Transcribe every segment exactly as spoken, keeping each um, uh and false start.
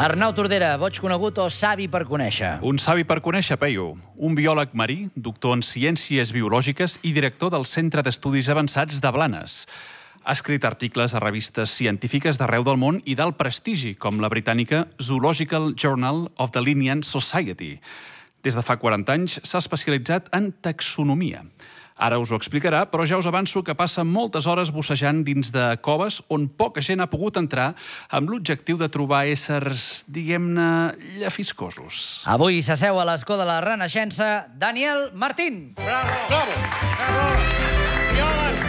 Arnau Tordera, boig conegut o savi per conèixer? Un savi per conèixer, Peyu. Un biòleg marí, doctor en Ciències Biològiques i director del Centre d'Estudis Avançats de Blanes. Ha escrit articles a revistes científiques d'arreu del món i d'alt prestigi, com la britànica Zoological Journal of the Linnean Society. Des de fa quaranta anys s'ha especialitzat en taxonomia. Ara us ho explicarà, però ja us avanço que passa moltes hores bussejant dins de coves on poca gent ha pogut entrar amb l'objectiu de trobar éssers, diguem-ne, llefiscosos. Avui s'asseu a l'escó de la Renaixença Daniel Martín. Bravo! Bravo! Bravo! Biòleg!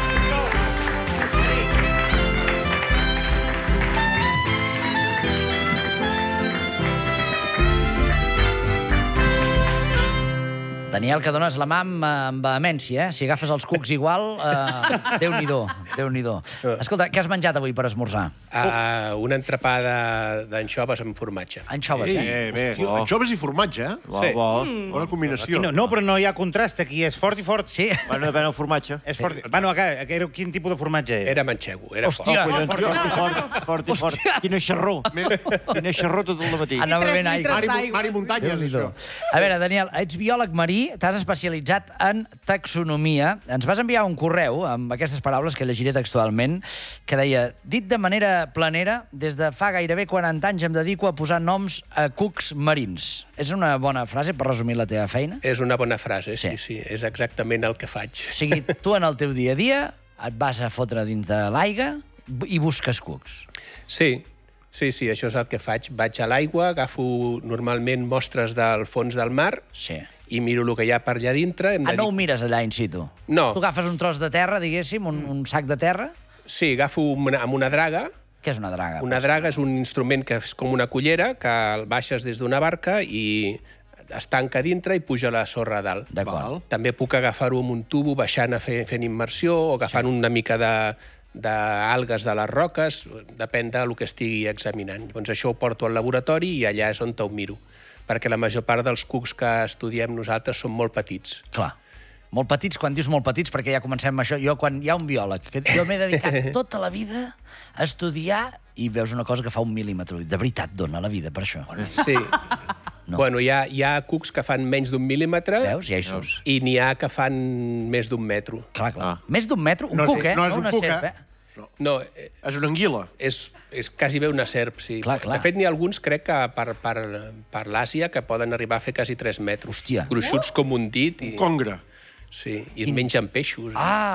Daniel, que dones la mà amb, amb vehemència, eh? Si agafes els cucs igual, eh, Déu-n'hi-do, Déu-n'hi-do. Escolta, què has menjat avui per esmorzar? Uh, una entrepada d'anxoves amb formatge. Anxoves, eh? Eh, bé, anxoves i formatge, eh? Bo, Sí. bo. Bona combinació. No, no, però no hi ha contrast, aquí és fort i fort. Sí. Bueno, depèn del formatge. És fort. Bueno, que, que era, quin tipus de formatge era? Era manxego, era Hòstia. fort. Collons, fort, i fort, fort, i fort. Quina xerró. Quina xerró tot el matí. Anava ben aigua. Mari, Mari Muntanyes, això. A veure, Daniel, ets biòleg marí, t'has especialitzat en taxonomia. Ens vas enviar un correu amb aquestes paraules que llegiré textualment, que deia: dit de manera planera, des de fa gairebé quaranta anys em dedico a posar noms a cucs marins. És una bona frase per resumir la teva feina? És una bona frase, sí, Sí. sí. És exactament el que faig. O sigui, tu en el teu dia a dia et vas a fotre dins de l'aigua i busques cucs. Sí, sí, sí, això és el que faig. Vaig a l'aigua, agafo normalment mostres del fons del mar Sí. i miro el que hi ha per allà dintre. Hem Ah, de no ho dir- mires allà in situ? No. Tu agafes un tros de terra, diguéssim, un, un sac de terra. Sí, agafo una, amb una draga. Què és una draga? Una draga és un instrument que és com una cullera, que el baixes des d'una barca i es tanca dintre i puja la sorra a dalt. D'acord. També puc agafar-ho amb un tubo, baixant a fer, fent immersió, o agafant sí. una mica de d'algues de les roques, depèn del que estigui examinant. Doncs això ho porto al laboratori i allà és on ho miro, perquè la major part dels cucs que estudiem nosaltres són molt petits. Clar. Molt petits, quan dius molt petits, perquè ja comencem amb això, jo quan hi ha un biòleg, que jo m'he dedicat tota la vida a estudiar i veus una cosa que fa un mil·límetre. De veritat, dona la vida per això. Sí. No. Bueno, hi ha, hi ha cucs que fan menys d'un mil·límetre. Veus? Ja hi surts. I n'hi ha que fan més d'un metro. Clar, clar. Ah. Més d'un metre? Un No és- cuc, eh? no és un una cuc, serp, eh? eh? No, eh, És una anguila. és, és quasi bé una serp, sí. Clar, clar. De fet, n'hi ha alguns, crec, que per, per, per l'Àsia que poden arribar a fer quasi tres metres. Hòstia. Gruixuts com un dit. I, Congre. sí, i Quin... mengen peixos.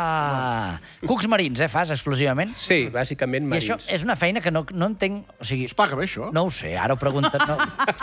Ah! Cucs marins, eh, fas, exclusivament? Sí, bàsicament I marins. això és una feina que no, no entenc... O sigui, Es paga bé, això? no ho sé, ara ho pregunten... No,